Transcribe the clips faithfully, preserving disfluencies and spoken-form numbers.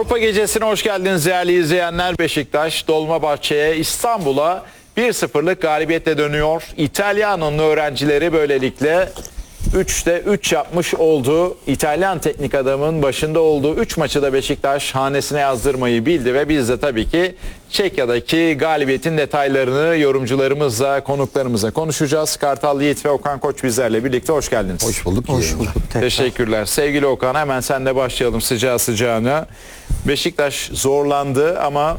Avrupa Gecesi'ne hoş geldiniz değerli izleyenler. Beşiktaş Dolmabahçe'ye, İstanbul'a bir sıfırlık galibiyetle dönüyor. İtalyano'nun öğrencileri böylelikle üçte üç yapmış oldu. İtalyan teknik adamın başında olduğu üç maçı da Beşiktaş hanesine yazdırmayı bildi ve biz de tabii ki Çekya'daki galibiyetin detaylarını yorumcularımızla, konuklarımızla konuşacağız. Kartal Yiğit ve Okan Koç bizlerle birlikte. Hoş geldiniz. Hoş bulduk. Hoş bulduk. Teşekkürler. Sevgili Okan, hemen senle başlayalım sıcağı sıcağına. Beşiktaş zorlandı ama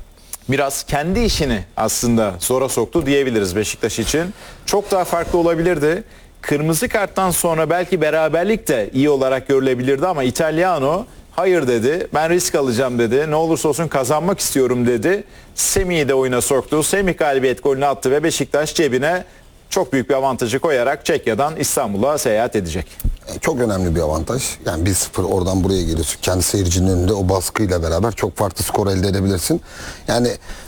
biraz kendi işini aslında zora soktu diyebiliriz Beşiktaş için. Çok daha farklı olabilirdi. Kırmızı karttan sonra belki beraberlik de iyi olarak görülebilirdi ama İtalyano hayır dedi. Ben risk alacağım dedi. Ne olursa olsun kazanmak istiyorum dedi. Semih'i de oyuna soktu. Semih galibiyet golünü attı ve Beşiktaş cebine çok büyük bir avantajı koyarak Çekya'dan İstanbul'a seyahat edecek. Çok önemli bir avantaj. Yani bir sıfır oradan buraya geliyorsun. Kendi seyircinin önünde o baskıyla beraber çok farklı skor elde edebilirsin. Yani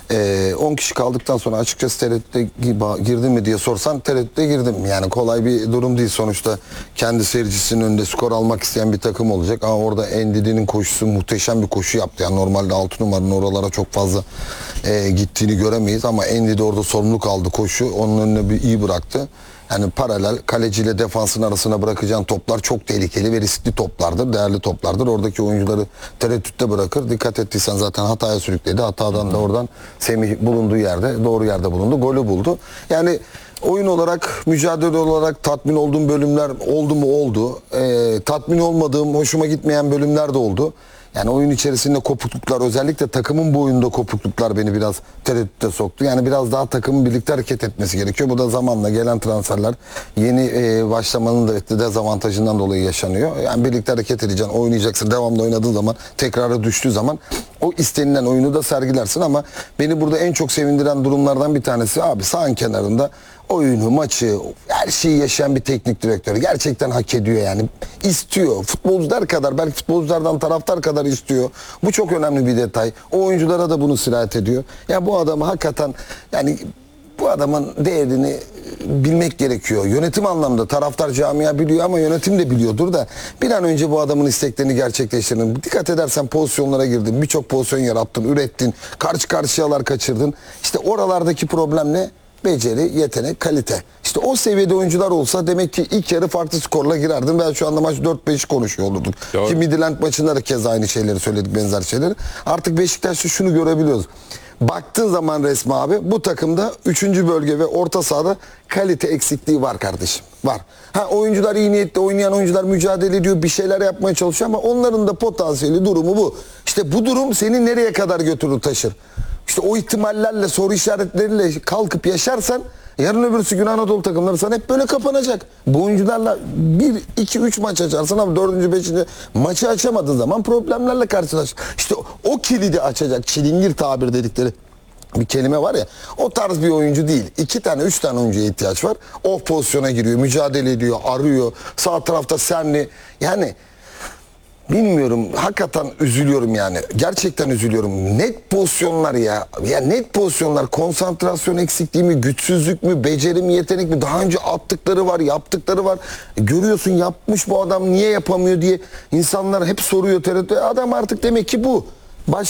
on e, kişi kaldıktan sonra açıkçası tereddütte girdin mi diye sorsan tereddütte girdim. Yani kolay bir durum değil. Sonuçta kendi seyircisinin önünde skor almak isteyen bir takım olacak. Ama orada Endidi'nin koşusu muhteşem bir koşu yaptı. Yani normalde altı numaranın oralara çok fazla e, gittiğini göremeyiz. Ama Endidi orada sorumluluk aldı koşu. Onun önüne bir iyi bıraktı. Yani paralel kaleciyle defansın arasına bırakacağın toplar çok tehlikeli ve riskli toplardır, değerli toplardır. Oradaki oyuncuları tereddütte bırakır. Dikkat ettiysen zaten hataya sürükledi. Hatadan da oradan Semih bulunduğu yerde, doğru yerde bulundu. Golü buldu. Yani oyun olarak, mücadele olarak tatmin olduğum bölümler oldu mu oldu. Ee, tatmin olmadığım, hoşuma gitmeyen bölümler de oldu. Yani oyun içerisinde kopukluklar, özellikle takımın bu oyunda kopukluklar beni biraz tereddütte soktu. Yani biraz daha takımın birlikte hareket etmesi gerekiyor. Bu da zamanla gelen transferler yeni e, başlamanın da dezavantajından dolayı yaşanıyor. Yani birlikte hareket edeceksin, oynayacaksın. Devamlı oynadığın zaman, tekrara düştüğü zaman o istenilen oyunu da sergilersin. Ama beni burada en çok sevindiren durumlardan bir tanesi abi sağın kenarında oyunu, maçı, her şeyi yaşayan bir teknik direktör. Gerçekten hak ediyor yani. İstiyor. Futbolcular kadar, belki futbolculardan taraftar kadar istiyor. Bu çok önemli bir detay. O oyunculara da bunu sirayet ediyor. Ya bu adamı hakikaten yani bu adamın değerini bilmek gerekiyor. Yönetim anlamda taraftar camia biliyor ama yönetim de biliyordur da bir an önce bu adamın isteklerini gerçekleştirin. Dikkat edersen pozisyonlara girdin. Birçok pozisyon yarattın, ürettin. Karşı karşıyalar kaçırdın. İşte oralardaki problem ne? Beceri, yetenek, kalite. İşte o seviyede oyuncular olsa demek ki ilk yarı farklı skorla girerdin. Ben şu anda maç dört beş konuşuyor olurduk. Doğru. Ki Midland maçında da kez aynı şeyleri söyledik, benzer şeyleri. Artık Beşiktaş'ta şunu görebiliyoruz. Baktığın zaman resmi abi bu takımda üçüncü bölge ve orta sahada kalite eksikliği var kardeşim. Var. Ha oyuncular iyi niyetle oynayan oyuncular mücadele ediyor, bir şeyler yapmaya çalışıyor ama onların da potansiyeli, durumu bu. İşte bu durum seni nereye kadar götürür, taşır? İşte o ihtimallerle, soru işaretleriyle kalkıp yaşarsan yarın öbürsü gün Anadolu takımları sana hep böyle kapanacak. Bu oyuncularla bir, iki, üç maç açarsın ama dördüncü, beşinci maçı açamadığın zaman problemlerle karşılaş. İşte o kilidi açacak, çilingir tabir dedikleri bir kelime var ya, o tarz bir oyuncu değil. İki tane, üç tane oyuncuya ihtiyaç var. O pozisyona giriyor, mücadele ediyor, arıyor. Sağ tarafta senli. Yani bilmiyorum, hakikaten üzülüyorum yani. Gerçekten üzülüyorum. Net pozisyonlar ya. Ya net pozisyonlar, konsantrasyon eksikliği mi, güçsüzlük mü, beceri mi, yetenek mi? Daha önce attıkları var, yaptıkları var. E, görüyorsun yapmış bu adam, niye yapamıyor diye insanlar hep soruyor, tereddüt. Adam artık demek ki bu.